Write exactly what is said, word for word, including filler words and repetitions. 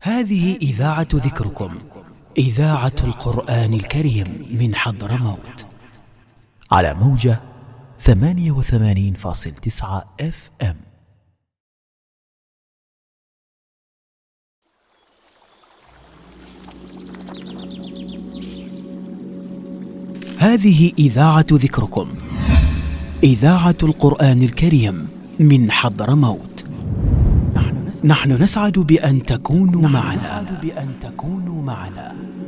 هذه إذاعة ذكركم، إذاعة القرآن الكريم من حضرموت، على موجة ثمانية وثمانين فاصل تسعة اف ام. هذه إذاعة ذكركم، إذاعة القرآن الكريم من حضرموت. نحن نسعد بأن تكونوا معنا.